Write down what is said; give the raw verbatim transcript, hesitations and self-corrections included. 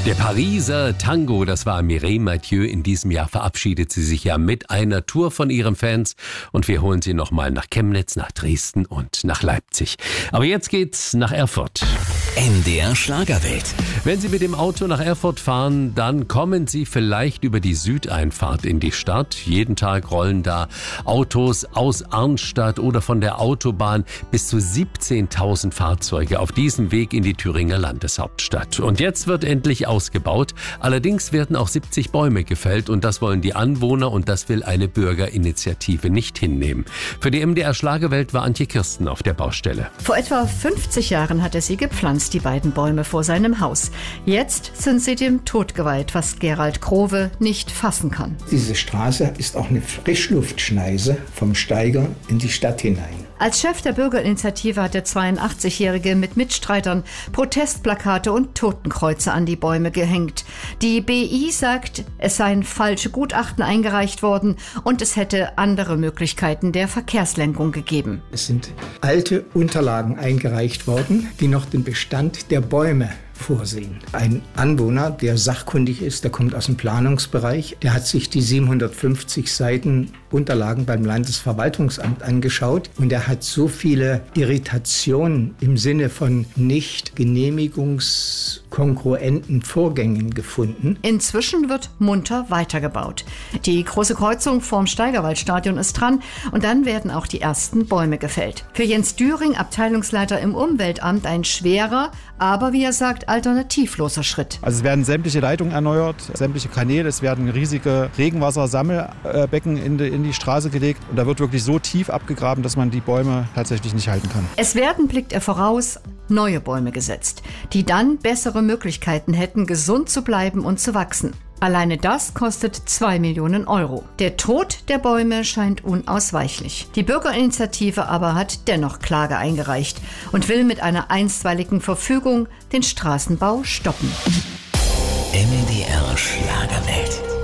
Der Pariser Tango, das war Mireille Mathieu. In diesem Jahr verabschiedet sie sich ja mit einer Tour von ihren Fans. Und wir holen sie nochmal nach Chemnitz, nach Dresden und nach Leipzig. Aber jetzt geht's nach Erfurt. N D R Schlagerwelt. Wenn Sie mit dem Auto nach Erfurt fahren, dann kommen Sie vielleicht über die Südeinfahrt in die Stadt. Jeden Tag rollen da Autos aus Arnstadt oder von der Autobahn. Bis zu siebzehntausend Fahrzeuge auf diesem Weg in die Thüringer Landeshauptstadt. Und jetzt wird endlich ausgebaut. Allerdings werden auch siebzig Bäume gefällt und das wollen die Anwohner und das will eine Bürgerinitiative nicht hinnehmen. Für die M D R Schlagerwelt war Antje Kirsten auf der Baustelle. Vor etwa fünfzig Jahren hat er sie gepflanzt, die beiden Bäume vor seinem Haus. Jetzt sind sie dem Tod geweiht, was Gerald Growe nicht fassen kann. Diese Straße ist auch eine Frischluftschneise vom Steiger in die Stadt hinein. Als Chef der Bürgerinitiative hat der zweiundachtzigjährige mit Mitstreitern Protestplakate und Totenkreuze an die Bäume gehängt. Die B I sagt, es seien falsche Gutachten eingereicht worden und es hätte andere Möglichkeiten der Verkehrslenkung gegeben. Es sind alte Unterlagen eingereicht worden, die noch den Bestand der Bäume vorsehen. Ein Anwohner, der sachkundig ist, der kommt aus dem Planungsbereich, der hat sich die siebenhundertfünfzig Seiten Unterlagen beim Landesverwaltungsamt angeschaut und er hat so viele Irritationen im Sinne von nicht genehmigungskongruenten Vorgängen gefunden. Inzwischen wird munter weitergebaut. Die große Kreuzung vorm Steigerwaldstadion ist dran und dann werden auch die ersten Bäume gefällt. Für Jens Düring, Abteilungsleiter im Umweltamt, ein schwerer, aber wie er sagt, alternativloser Schritt. Also es werden sämtliche Leitungen erneuert, sämtliche Kanäle, es werden riesige Regenwassersammelbecken in die, in die Straße gelegt und da wird wirklich so tief abgegraben, dass man die Bäume tatsächlich nicht halten kann. Es werden, blickt er voraus, neue Bäume gesetzt, die dann bessere Möglichkeiten hätten, gesund zu bleiben und zu wachsen. Alleine das kostet zwei Millionen Euro. Der Tod der Bäume scheint unausweichlich. Die Bürgerinitiative aber hat dennoch Klage eingereicht und will mit einer einstweiligen Verfügung den Straßenbau stoppen. N D R Schlagerwelt.